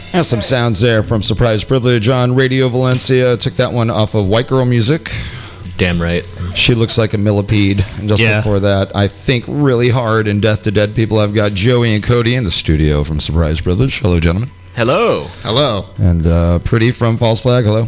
That's some sounds there from Surprise Privilege on Radio Valencia. Took that one off of White Girl Music. Damn right. She Looks Like a Millipede. And just before that, I think Really Hard in Death to Dead People. I've got Joey and Cody in the studio from Surprise Privilege. Hello, gentlemen. Hello. Hello. And Pretty from False Flag. Hello.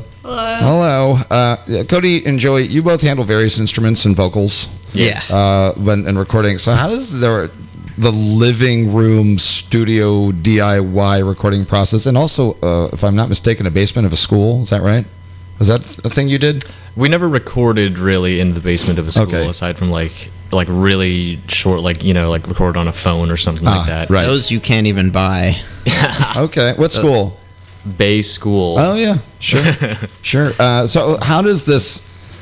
Hello. Cody and Joey, you both handle various instruments and vocals. Yes. And recording. So how does the living room studio DIY recording process, and also, if I'm not mistaken, a basement of a school, is that right? Was that a thing you did? We never recorded really in the basement of a school, aside from like really short, like record on a phone or something like that. Right. Those you can't even buy. Okay. What school? Bay School. Oh yeah, sure, sure. So how does this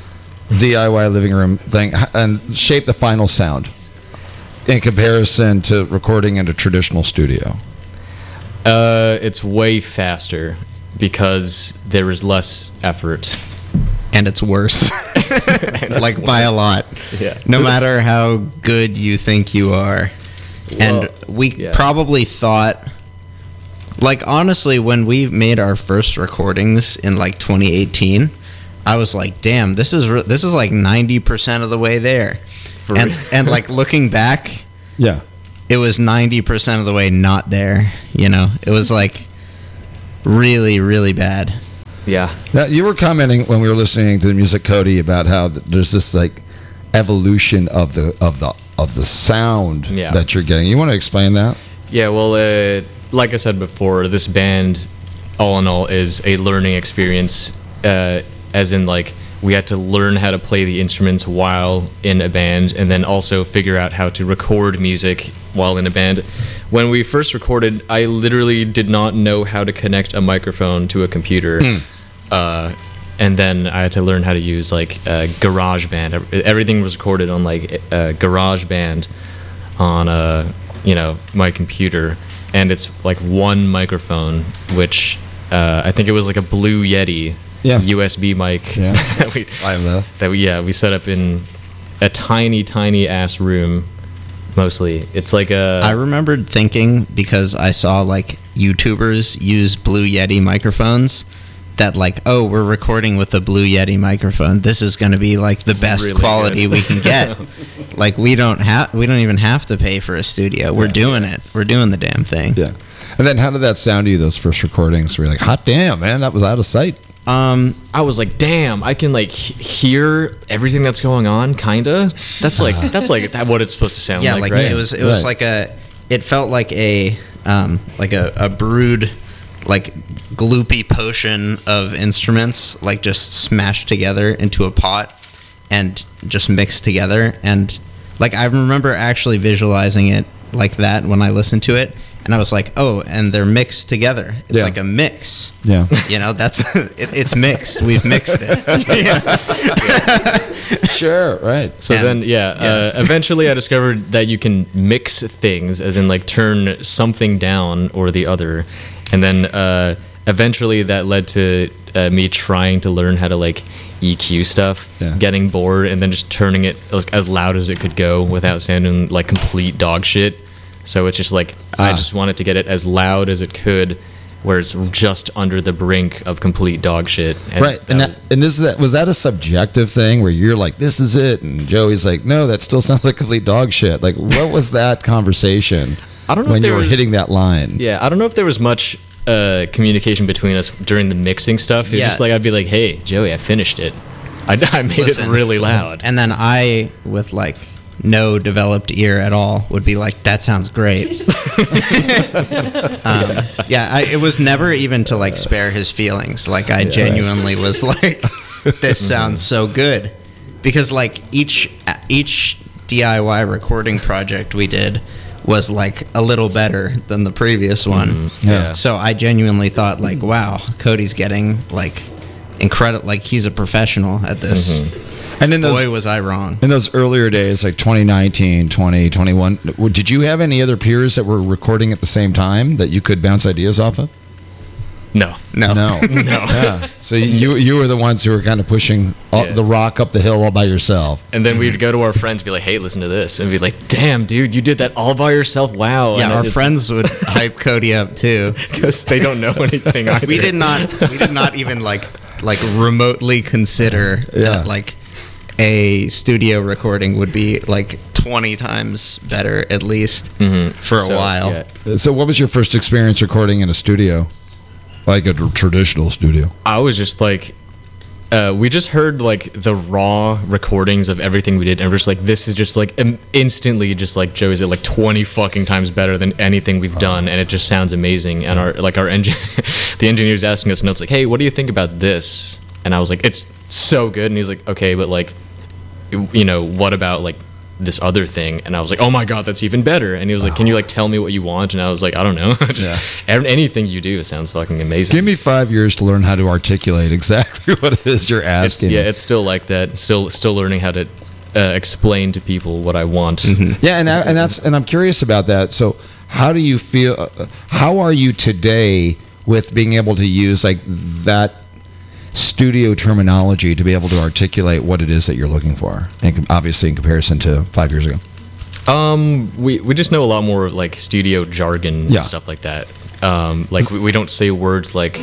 DIY living room thing and shape the final sound in comparison to recording in a traditional studio? It's way faster because there is less effort. And it's worse. Like by a lot. Yeah. No matter how good you think you are. And we probably thought, like, honestly, when we made our first recordings in like 2018, I was like, damn, this is like 90% of the way there. And like looking back, it was 90% of the way not there. It was like really, really bad. Yeah. Now, you were commenting when we were listening to the music, Cody, about how there's this like evolution of the sound that you're getting. You want to explain that? Yeah. Well, like I said before, this band, all in all, is a learning experience. As in, like, we had to learn how to play the instruments while in a band, and then also figure out how to record music while in a band. When we first recorded, I literally did not know how to connect a microphone to a computer. And then I had to learn how to use like GarageBand. Everything was recorded on like GarageBand on my computer, and it's like one microphone, which I think it was like a Blue Yeti USB mic. Yeah, we set up in a tiny ass room. Mostly, it's like I remembered thinking, because I saw like YouTubers use Blue Yeti microphones, that like, oh, we're recording with a Blue Yeti microphone. This is going to be like the best really quality we can get. Like we don't even have to pay for a studio. We're doing it. We're doing the damn thing. Yeah. And then how did that sound to you, those first recordings? Were you like, hot damn, man, that was out of sight? I was like, damn, I can like hear everything that's going on, kinda. That's like what it's supposed to sound like. Yeah, like right? it was like it felt like a brewed, like gloopy potion of instruments, like just smashed together into a pot and just mixed together. And like I remember actually visualizing it like that when I listened to it. And I was like, oh, and they're mixed together. It's like a mix. Yeah. That's it's mixed. We've mixed it. Sure, right. So then, eventually I discovered that you can mix things, as in like turn something down or the other. And then eventually that led to me trying to learn how to like EQ stuff, getting bored, and then just turning it as loud as it could go without sounding like complete dog shit. So it's just like, I just wanted to get it as loud as it could, where it's just under the brink of complete dog shit. And right. Was that a subjective thing where you're like, this is it? And Joey's like, no, that still sounds like complete dog shit. Like, what was that conversation I don't know when you were hitting that line? Yeah, I don't know if there was much communication between us during the mixing stuff. It was just like, I'd be like, hey, Joey, I finished it. I made it really loud. And then I, with like no developed ear at all, would be like, that sounds great. It was never even to like spare his feelings. Like I genuinely was like, this sounds so good, because like each DIY recording project we did was like a little better than the previous one. So I genuinely thought like, wow, Cody's getting like incredible, like he's a professional at this. And in boy, was I wrong. In those earlier days, like 2019, 2021, did you have any other peers that were recording at the same time that you could bounce ideas off of? No. No. Yeah. So you were the ones who were kind of pushing the rock up the hill all by yourself. And then we'd go to our friends and be like, hey, listen to this. And be like, damn, dude, you did that all by yourself. Wow. Yeah, and our friends would hype Cody up too. Because they don't know anything either. We did not even like remotely consider that like a studio recording would be like 20 times better at least for a while. Yeah. So what was your first experience recording in a studio? Like a traditional studio? I was just like, we just heard like the raw recordings of everything we did, and we're just like, this is just like instantly just like Joey said, like 20 fucking times better than anything we've done, and it just sounds amazing. And the engineer's asking us notes like, hey, what do you think about this? And I was like, it's so good. And he's like, okay, but like, you know, what about like this other thing? And I was like, oh my god, that's even better. And he was like, can you like tell me what you want? And I was like, I don't know. Anything you do sounds fucking amazing. Give me 5 years to learn how to articulate exactly what it is you're asking. It's still like that. Still learning how to explain to people what I want. Yeah, and I'm curious about that. So how do you feel? How are you today with being able to use like that studio terminology to be able to articulate what it is that you're looking for, and obviously in comparison to 5 years ago? We just know a lot more like studio jargon and stuff like that. Like we don't say words like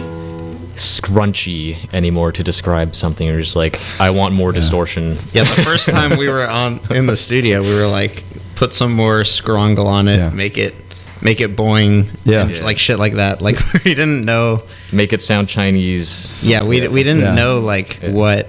scrunchy anymore to describe something. We're just like, I want more distortion. Yeah, the first time we were in the studio, we were like, put some more scrongle on it, make it boing, and like shit like that. Like we didn't know. Make it sound Chinese. Yeah, we didn't know like what.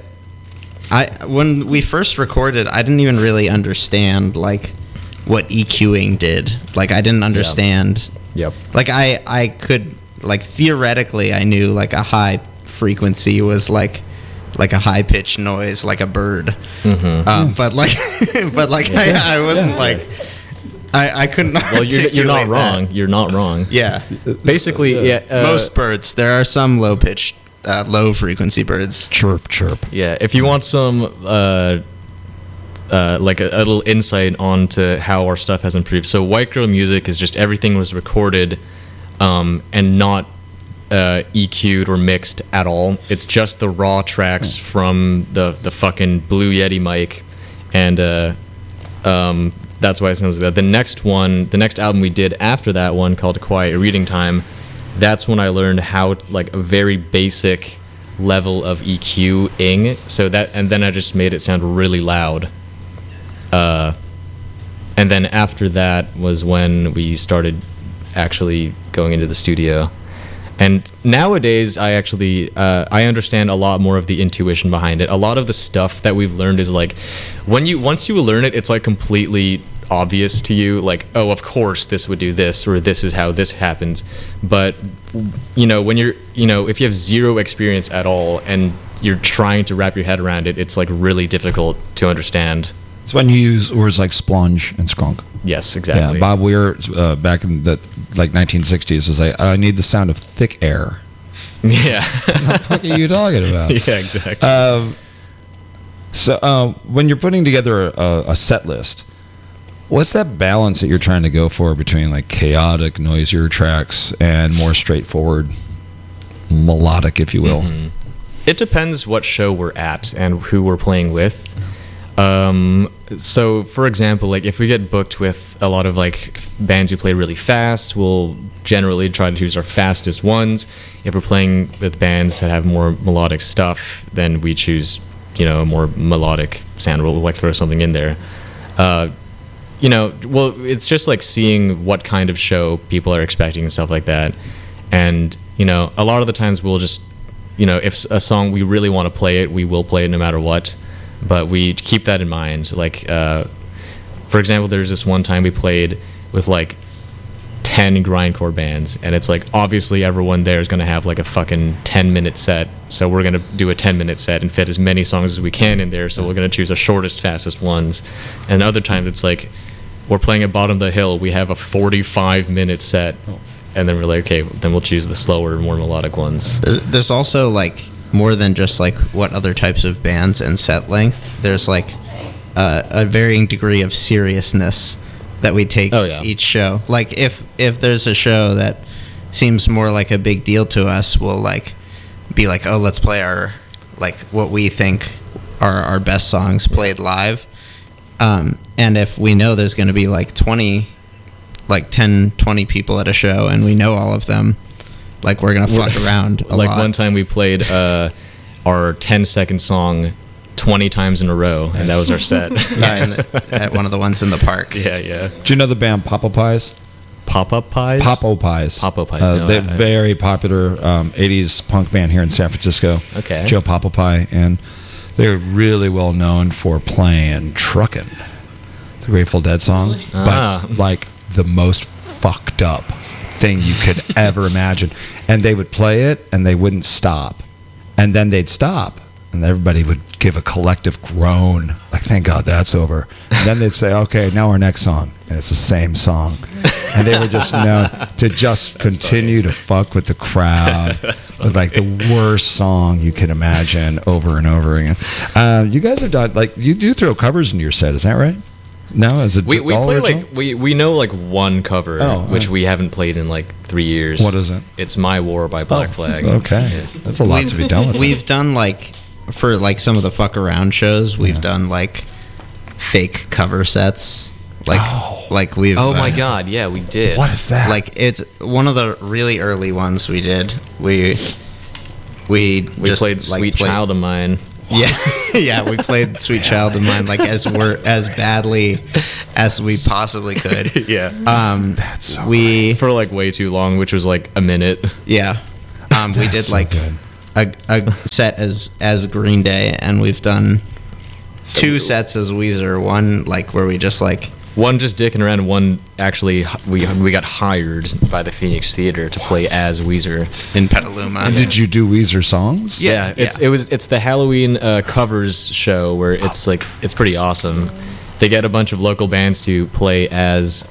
When we first recorded, I didn't even really understand like what EQing did. Like I didn't understand. Yep. Like I could like theoretically I knew like a high frequency was like a high pitched noise like a bird. But like I wasn't like. I couldn't. Well, you're not wrong. You're not wrong. Yeah. Basically, most birds. There are some low pitched, low frequency birds. Chirp. Yeah. If you want some, like a little insight onto how our stuff has improved. So White Girl Music is just everything was recorded, and not EQ'd or mixed at all. It's just the raw tracks from the fucking Blue Yeti mic, and that's why it sounds like that. The next album we did after that one, called Quiet Reading Time, that's when I learned how like a very basic level of EQing. And then I just made it sound really loud. And then after that was when we started actually going into the studio. And nowadays, I actually I understand a lot more of the intuition behind it. A lot of the stuff that we've learned is like, once you learn it, it's like completely obvious to you. Like, oh, of course this would do this, or this is how this happens. But you know, when if you have zero experience at all and you're trying to wrap your head around it, it's like really difficult to understand. It's when you use words like splunge and skunk. Yes, exactly. Yeah, Bob Weir back in the like 1960s was like, I need the sound of thick air. Yeah. What the fuck are you talking about? Yeah, exactly. So when you're putting together a set list, what's that balance that you're trying to go for between like chaotic, noisier tracks and more straightforward, melodic, if you will? It depends what show we're at and who we're playing with. So for example, like if we get booked with a lot of like bands who play really fast, we'll generally try to choose our fastest ones. If we're playing with bands that have more melodic stuff, then we choose, a more melodic sound. We'll like throw something in there. Well, it's just like seeing what kind of show people are expecting and stuff like that. And, a lot of the times we'll just, if a song we really want to play it, we will play it no matter what. But we keep that in mind. Like, for example, there's this one time we played with like 10 grindcore bands, and it's like obviously everyone there is going to have like a fucking 10-minute set, so we're going to do a 10-minute set and fit as many songs as we can in there, so we're going to choose the shortest, fastest ones. And other times it's like we're playing at Bottom of the Hill, we have a 45-minute set, and then we're like, okay, then we'll choose the slower, more melodic ones. There's also like more than just like what other types of bands and set length. There's like a varying degree of seriousness that we take each show. Like if there's a show that seems more like a big deal to us, we'll like be like, oh, let's play our like what we think are our best songs played live. And if we know there's going to be like 10, 20 people at a show and we know all of them, like we're going to fuck around a lot. One time we played our 10-second song 20 times in a row, and that was our set. At one of the ones in the park. Yeah. Do you know the band Popo Pies? Pop-Up Pies? Popo Pies. Popo Pies, no. They're very popular 80s punk band here in San Francisco. Okay. Joe Popo Pie, and they're really well known for playing Truckin', the Grateful Dead song, but like the most fucked up thing you could ever imagine. And they would play it, and they wouldn't stop. And then they'd stop, and everybody would give a collective groan, like, thank God that's over. And then they'd say, okay, now our next song. And it's the same song. And they were just known to just continue to fuck with the crowd with, like, the worst song you can imagine over and over again. You guys have done, like, you do throw covers into your set, is that right? No? Is it we all play, original? like, we know, like, one cover, which we haven't played in, like, 3 years. What is it? It's My War by Black Flag. Okay. Yeah. That's a lot to be done with. We've done, like, for, like, some of the fuck around shows, we've done, like, fake cover sets. Like we've... Oh, my God. Yeah, we did. What is that? Like, it's one of the really early ones we did. We just, played Sweet Child of Mine. Yeah, yeah, we played Sweet Child of Mine like as badly as we possibly could. Yeah. That's so for like way too long, which was like a minute. Yeah. We did so like good. a set as Green Day, and we've done 2 sets as Weezer. One like where we just like one just dicking around, and one actually we got hired by the Phoenix Theater to play as Weezer in Petaluma. And did you do Weezer songs? Yeah, it's the Halloween covers show where it's like it's pretty awesome. They get a bunch of local bands to play as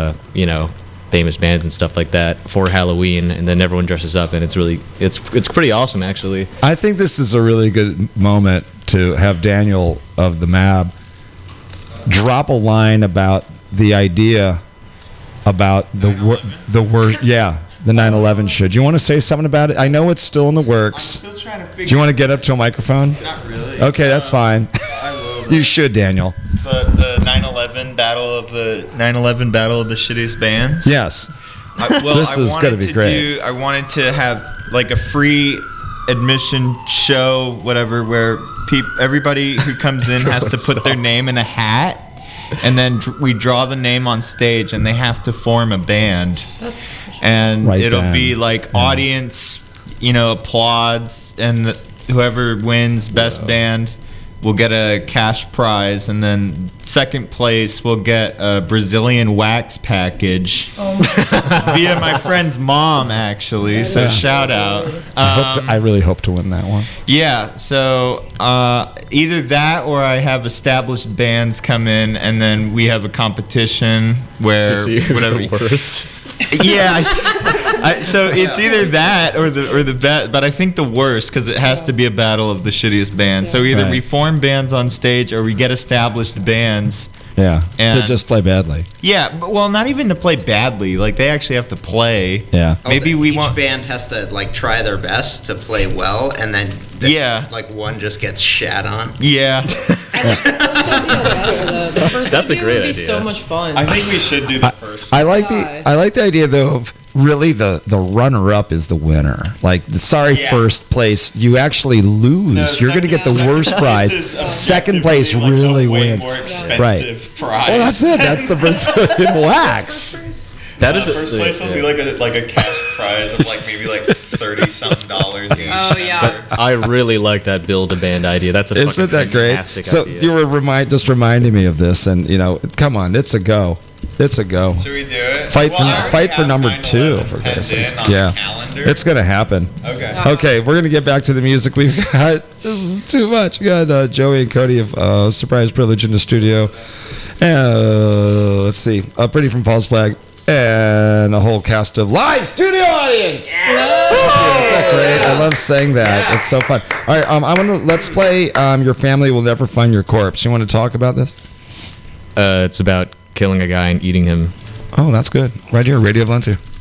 famous bands and stuff like that for Halloween, and then everyone dresses up, and it's pretty awesome actually. I think this is a really good moment to have Daniel of the Mab drop a line about the idea about the worst. Yeah, the 9/11 show. Do you want to say something about it? I know it's still in the works. I'm still trying to figure. Do you want to get up to a microphone? Not really. Okay, that's fine. I will. You should, Daniel. The 9/11 battle of the shittiest bands. Yes. This is gonna be great. I wanted to have like a free admission show, whatever, where everybody who comes in has to put their name in a hat, and then we draw the name on stage, and they have to form a band. And Right it'll then. be like audience, applauds, and whoever wins best band will get a cash prize, and then second place will get a Brazilian wax package via my friend's mom, actually. So shout out. I really hope to win that one. Yeah, so either that or I have established bands come in, and then we have a competition where To see who's whatever. the worst. Yeah, so it's either that or the bet, but I think the worst, because it has to be a battle of the shittiest bands. So either Right. we form bands on stage or we get established bands. Yeah. To And- just play badly. Yeah, well, not even to play badly. Like they actually have to play. Yeah. Maybe we each want. band has to like try their best to play well, and then like one just gets shat on. Yeah, The first That's a idea great would be idea. so much fun. I think we should do the first. I like Why? the idea though of really the runner up is the winner. Like the Yeah. first place, you actually lose. No, You're going to get the second- worst prize. Second place really wins. Right. Prize. Well, that's it. That's the Brazilian wax. That is First place will be like a cash prize of like maybe like $30-something each. Oh, yeah. I really like that build a band idea. That's a Isn't fucking that great? fantastic So idea. you were just reminding me of this, and come on, it's a go. It's a go. Should we do it? Fight Well, I for already fight for have number 9/11 2 for penned Christ's sake. in on Yeah, the calendar. it's gonna happen. Okay. Okay, we're gonna get back to the music. We've got this is too much. We got Joey and Cody of Surprise Privilege in the studio. Let's see, Pretty from False Flag, and a whole cast of live studio audience. Oh, is that great? I love saying that. It's so fun. All right, let's play. Your family will never find your corpse. You want to talk about this? It's about killing a guy and eating him. Oh, that's good. Right here, Radio Valencia.